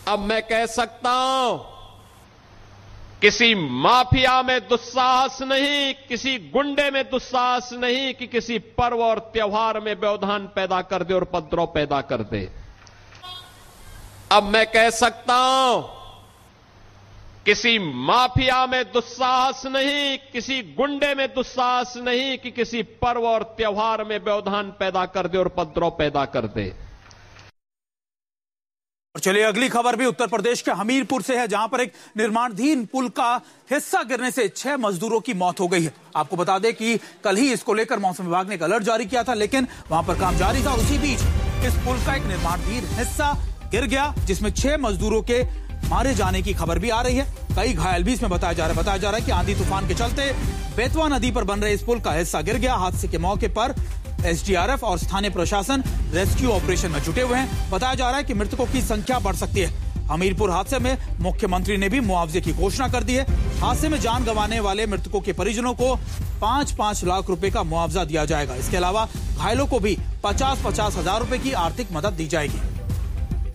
अब मैं कह सकता हूं, किसी माफिया में दुस्साहस नहीं, किसी गुंडे में दुस्साहस नहीं कि किसी पर्व और त्योहार में व्यवधान पैदा कर दे और उपद्रव पैदा कर दे। अब मैं कह सकता हूं, किसी माफिया में दुस्साहस नहीं, किसी गुंडे में दुस्साहस नहीं कि किसी पर्व और त्योहार में व्यवधान पैदा कर दे और उपद्रव पैदा कर दे। और चलिए अगली खबर भी उत्तर प्रदेश के हमीरपुर से है, जहां पर एक निर्माणाधीन पुल का हिस्सा गिरने से 6 मजदूरों की मौत हो गई है। आपको बता दें कि कल ही इसको लेकर मौसम विभाग ने एक अलर्ट जारी किया था, लेकिन वहां पर काम जारी था और उसी बीच इस पुल का एक निर्माणाधीन हिस्सा गिर गया, जिसमें 6 मजदूरों के मारे जाने की खबर भी आ रही है। कई घायल भी इसमें बताया जा रहा है कि आंधी तूफान के चलते बेतवा नदी पर बन रहे इस पुल का हिस्सा गिर गया। हादसे के मौके पर एसडीआरएफ और स्थानीय प्रशासन रेस्क्यू ऑपरेशन में जुटे हुए हैं। बताया जा रहा है कि मृतकों की संख्या बढ़ सकती है। हमीरपुर हादसे में मुख्यमंत्री ने भी मुआवजे की घोषणा कर दी है। हादसे में जान गंवाने वाले मृतकों के परिजनों को 5-5 लाख रुपए का मुआवजा दिया जाएगा। इसके अलावा घायलों को भी 50-50 हजार रुपए की आर्थिक मदद दी जाएगी।